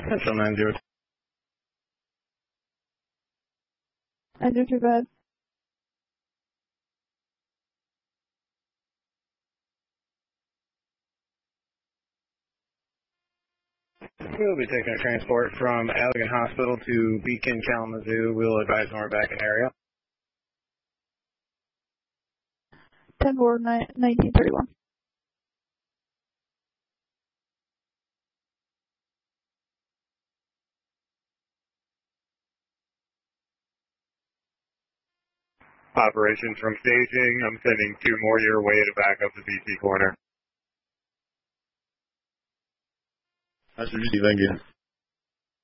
Central 90. I do too bad. We'll be taking a transport from Allegan Hospital to Beacon, Kalamazoo. We'll advise when we're back in area. 10/4/1931. Operations from staging. I'm sending 2 more your way to back up the BC corner. That's what you see. Thank you.